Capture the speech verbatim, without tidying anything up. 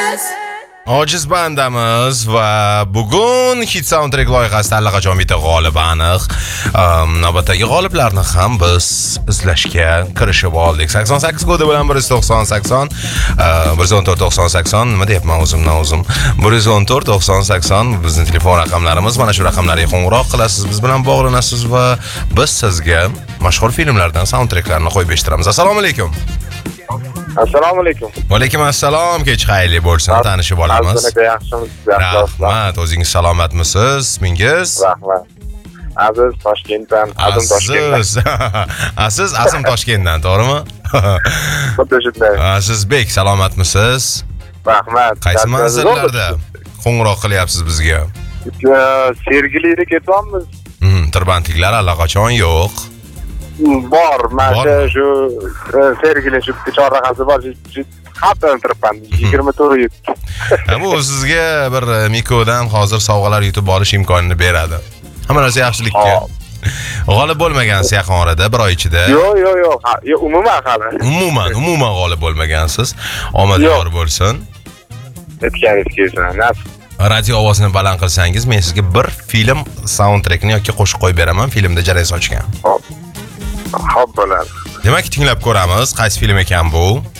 Ojiz bandamiz va bugun Hit Soundtrack loyihasida allaqachon bitta g'olib aniq. Navbatdagi g'oliblarni ham biz izlashga kirishib oldik. sakson sakkiz kodi bilan bir yuz to'qson sakson, bir yuz o'n to'rt to'qson sakson, nima deyapman o'zimdan o'zim. bir yuz o'n to'rt to'qson sakson bizning telefon raqamlarimiz. Mana shu raqamlarga qo'ng'iroq qilasiz, biz bilan bog'lanasiz va biz sizga mashhur filmlardan soundtracklarni qo'yib eshittiramiz. Assalomu alaykum. Assalomu alaykum. Va alaykum assalom. Kech xayrli bo'lsin. Tanishib olamiz. Rahmat. O'zingiz salomatmisiz? Ismingiz? Rahmat. Aziz Toshkentdan, Azim Toshkentdan. Aziz Azim Toshkentdan, to'g'rimi? Xuddi shunday. Azizbek, salomatmisiz? Rahmat. Qaysi manzillarda qo'ng'iroq qilyapsiz bizga? Sergelida ketyapmiz. Hmm, tirbandliklar allaqachon yo'q. Bor, mana shu Sergeli shu chorrahasi bor. Hatto turibman yigirma to'rt yut. Bu sizga bir Mikodan hozir sovg'alar yutib olish imkonini beradi. Hamma narsa yaxshilikka. G'olib bo'lmagansiz yaqin orada, bir oy ichida. Yo'q, yo'q, yo'q. Yo'q, umuman hali. Umuman, umuman g'olib bo'lmagansiz. Omad yor bo'lsin. Aytganingiz kelsin. Nasib. Radio ovozini baland qilsangiz, men sizga bir film soundtrackni yoki qo'shiq qo'yib beraman, filmda jarayon sochgan. Xo'p bo'ladi. Demak, tinglab ko'ramiz, qaysi film ekan bu?